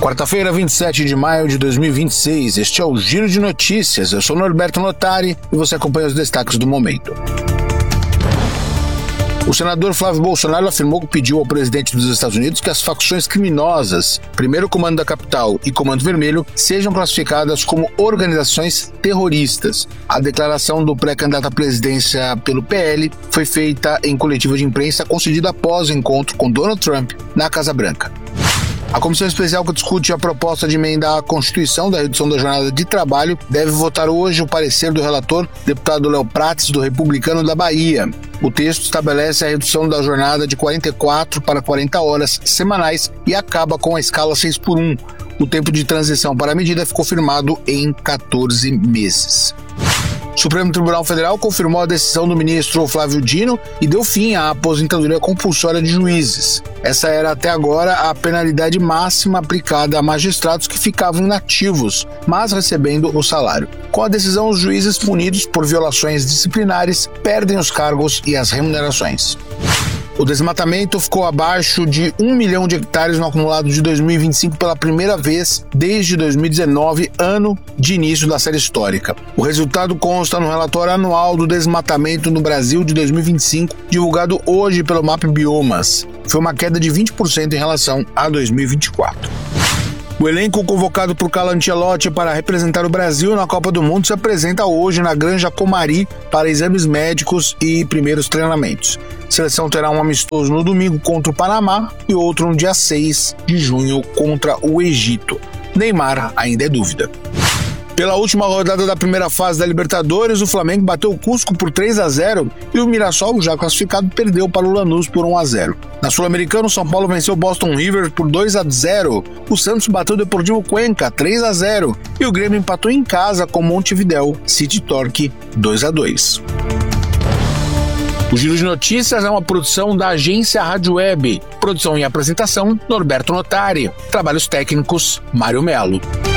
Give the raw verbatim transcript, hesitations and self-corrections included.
Quarta-feira, vinte e sete de maio de dois mil e vinte e seis, este é o Giro de Notícias. Eu sou Norberto Notari e você acompanha os destaques do momento. O senador Flávio Bolsonaro afirmou que pediu ao presidente dos Estados Unidos que as facções criminosas, Primeiro Comando da Capital e Comando Vermelho, sejam classificadas como organizações terroristas. A declaração do pré-candidato à presidência pelo P L foi feita em coletiva de imprensa concedida após o encontro com Donald Trump na Casa Branca. A comissão especial que discute a proposta de emenda à Constituição da redução da jornada de trabalho deve votar hoje o parecer do relator, deputado Léo Prates, do Republicano da Bahia. O texto estabelece a redução da jornada de quarenta e quatro para quarenta horas semanais e acaba com a escala seis por um. O tempo de transição para a medida ficou firmado em quatorze meses. O Supremo Tribunal Federal confirmou a decisão do ministro Flávio Dino e deu fim à aposentadoria compulsória de juízes. Essa era até agora a penalidade máxima aplicada a magistrados que ficavam inativos, mas recebendo o salário. Com a decisão, os juízes punidos por violações disciplinares perdem os cargos e as remunerações. O desmatamento ficou abaixo de um milhão de hectares no acumulado de dois mil e vinte e cinco pela primeira vez desde dois mil e dezenove, ano de início da série histórica. O resultado consta no relatório anual do desmatamento no Brasil de dois mil e vinte e cinco, divulgado hoje pelo MapBiomas. Foi uma queda de vinte por cento em relação a dois mil e vinte e quatro. O elenco convocado por Carlo Ancelotti para representar o Brasil na Copa do Mundo se apresenta hoje na Granja Comari para exames médicos e primeiros treinamentos. A seleção terá um amistoso no domingo contra o Panamá e outro no dia seis de junho contra o Egito. Neymar ainda é dúvida. Pela última rodada da primeira fase da Libertadores, o Flamengo bateu o Cusco por três a zero e o Mirassol, já classificado, perdeu para o Lanús por um a zero. Na Sul-Americana, o São Paulo venceu o Boston River por dois a zero, o Santos bateu o Deportivo Cuenca três a zero e o Grêmio empatou em casa com o Montevidéu City Torque dois a dois. O Giro de Notícias é uma produção da agência Rádio Web. Produção e apresentação, Norberto Notari. Trabalhos técnicos, Mário Melo.